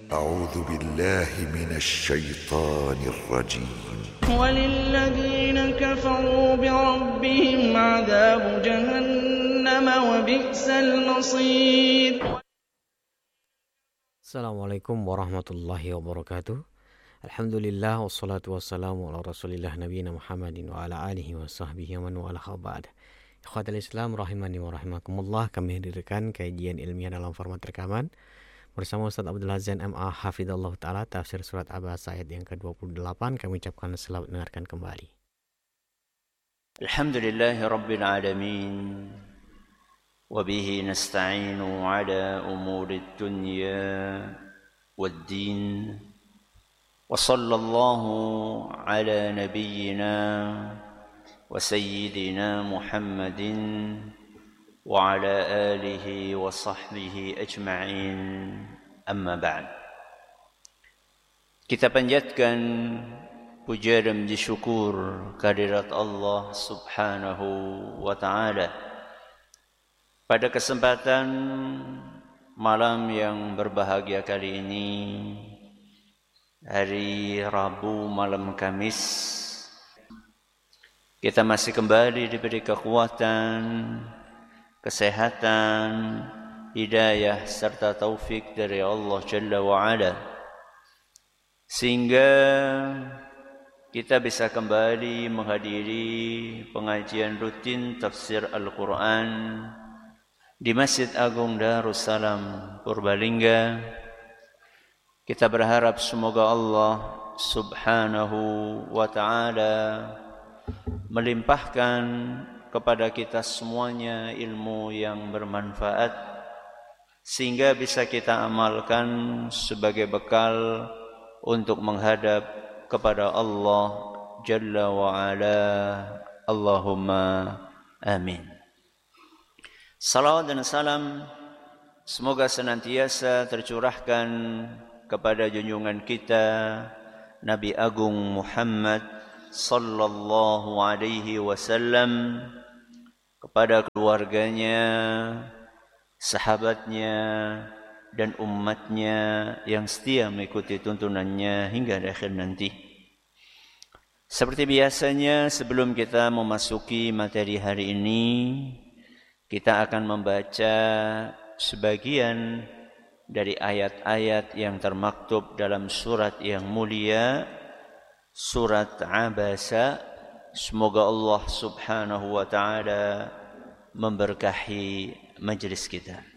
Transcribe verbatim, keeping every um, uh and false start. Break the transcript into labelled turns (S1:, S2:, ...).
S1: أعوذ بالله من الشيطان الرجيم.
S2: وللذين كفروا بربهم عذاب جهنم وبئس المصير.
S3: Assalamualaikum warahmatullahi wabarakatuh. Alhamdulillah wassalatu wassalamu ala rasulillah nabiyina Muhammadin wa ala alihi wa sahbihi wa man wala ba'd. Ikhwatal Islam rahimani wa rahimakumullah, kami hadirkan kajian ilmiah dalam format rekaman bersama Ustaz Abdul Azan M A Hafidhullah Ta'ala, tafsir surat Abasa ayat yang ke dua puluh delapan. Kami ucapkan selamat dengarkan kembali.
S4: Alhamdulillahi Rabbil Alamin, wabihi nasta'inu ala umuri dunya waddin, wa sallallahu ala nabiyyina wa sayyidina Muhammadin wa ala alihi wa sahbihi ajma'in, amma ba'd. Kita panjatkan puja dan puji syukur kehadirat Allah subhanahu wa ta'ala pada kesempatan malam yang berbahagia kali ini, hari Rabu malam Kamis, kita masih kembali diberi kekuatan, kesehatan, hidayah serta taufik dari Allah Jalla wa'ala, sehingga kita bisa kembali menghadiri pengajian rutin tafsir Al-Quran di Masjid Agung Darussalam Purbalingga. Kita berharap semoga Allah subhanahu wa ta'ala melimpahkan kepada kita semuanya ilmu yang bermanfaat, sehingga bisa kita amalkan sebagai bekal untuk menghadap kepada Allah Jalla wa'ala. Allahumma amin. Salawat dan salam semoga senantiasa tercurahkan kepada junjungan kita Nabi Agung Muhammad sallallahu alaihi wasallam, kepada keluarganya, sahabatnya, dan umatnya yang setia mengikuti tuntunannya hingga akhir nanti. Seperti biasanya, sebelum kita memasuki materi hari ini, kita akan membaca sebagian dari ayat-ayat yang termaktub dalam surat yang mulia, surat Abasa. Semoga Allah subhanahu wa ta'ala memberkahi majlis kita.